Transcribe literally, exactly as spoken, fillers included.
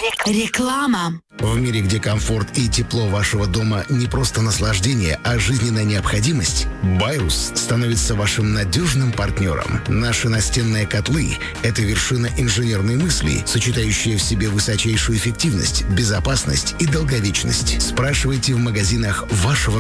Реклама. В мире, где комфорт и тепло вашего дома не просто наслаждение, а жизненная необходимость, Байрус становится вашим надежным партнером. Наши настенные котлы – это вершина инженерной мысли, сочетающая в себе высочайшую эффективность, безопасность и долговечность. Спрашивайте в магазинах вашего